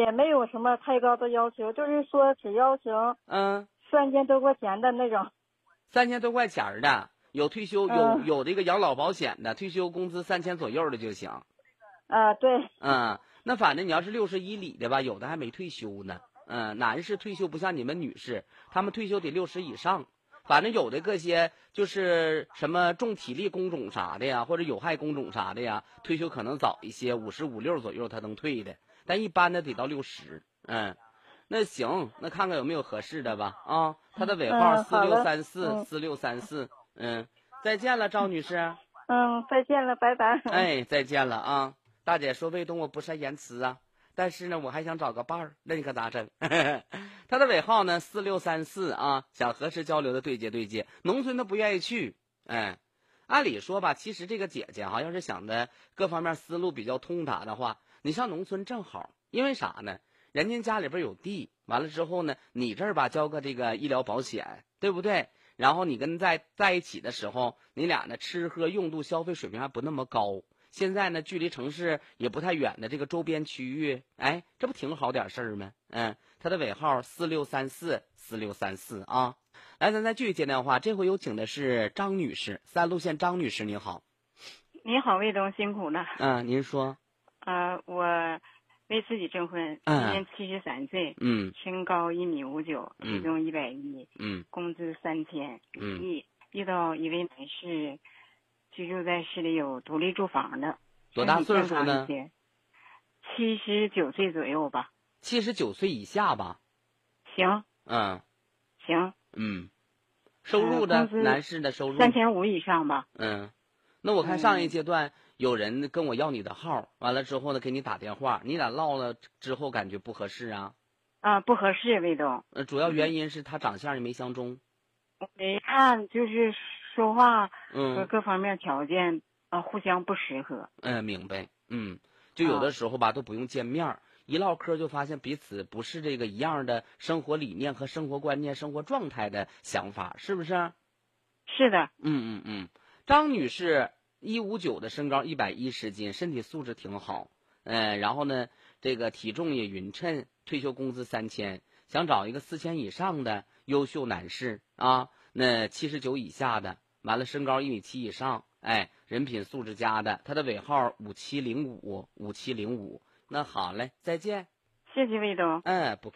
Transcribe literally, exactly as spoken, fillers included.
也没有什么太高的要求，就是说只要求嗯， 三千多块钱的那种。 三千多块钱的，有退休有嗯有这个养老保险的，退休工资三千左右的就行。 啊，对。 嗯，那反正你要是六十以里的吧，有的还没退休呢。嗯，男士退休不像你们女士，他们退休得六十以上。反正有的个些就是什么重体力工种啥的呀，或者有害工种啥的呀，退休可能早一些，五十五六左右他能退的，但一般的得到六十。嗯，那行，那看看有没有合适的吧。啊，他的尾号嗯， 四六好了。 三四嗯四六三四。嗯，再见了，赵女士。 嗯，再见了，拜拜。 哎，再见了啊！大姐说卫东我不善言辞啊，但是呢，我还想找个伴儿，那你可咋整？他的尾号呢四六三四啊，想和时交流的对接对接，农村他不愿意去。哎，按理说吧，其实这个姐姐哈、啊，要是想的各方面思路比较通达的话，你上农村正好，因为啥呢？人家家里边有地，完了之后呢，你这儿吧交个这个医疗保险，对不对？然后你跟在在一起的时候，你俩呢吃喝用度消费水平还不那么高。现在呢，距离城市也不太远的这个周边区域，哎，这不挺好点事儿吗？嗯，他的尾号四六三四四六三四啊。来，咱再继续接电话，这回有请的是张女士，三路线张女士，您好。 你好，卫东，辛苦了。 嗯，您说。 呃，我为自己征婚，今嗯年七十三岁， 嗯身高一米五九， 嗯体重一百一， 嗯工资三千， 嗯遇遇到一位男士，居住在市里有独立住房的， 多大岁数呢？ 七十九岁左右吧。 七十九岁以下吧。 行。 嗯。 行。 嗯。收入的、呃、男士的收入三千五以上吧。 嗯。那我看上一阶段有人跟我要你的号，完了之后呢给你打电话，你俩唠了之后感觉不合适啊？ 啊，不合适，卫东。 呃，主要原因是他长相也没相中。 我一看就是说话嗯和各方面条件啊、嗯呃、互相不适合。 嗯，明白。嗯，就有的时候吧、啊、都不用见面，一唠嗑就发现彼此不是这个一样的生活理念和生活观念、生活状态的想法，是不是？ 是的。 嗯嗯嗯。张女士一五九的身高，一百一十斤，身体素质挺好，呃，然后呢，这个体重也匀称，退休工资三千，想找一个四千以上的优秀男士啊，那七十九以下的，完了身高一米七以上，哎，人品素质佳的，他的尾号五七零五五七零五。那好嘞，再见。 谢谢卫东。 嗯，不。